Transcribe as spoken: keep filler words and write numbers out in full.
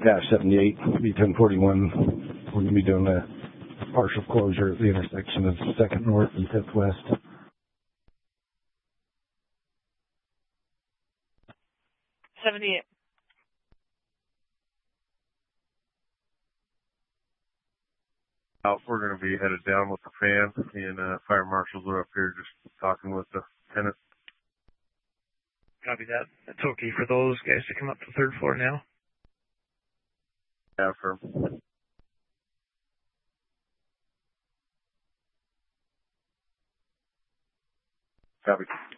Dash seventy-eight, B ten forty-one. We're going to be doing a partial closure at the intersection of second North and fifth West. seventy-eight. Out, we're going to be headed down with the fan, and uh, fire marshals are up here just talking with the tenant. Copy that. It's okay for those guys to come up to the third floor now. Yeah, for copy.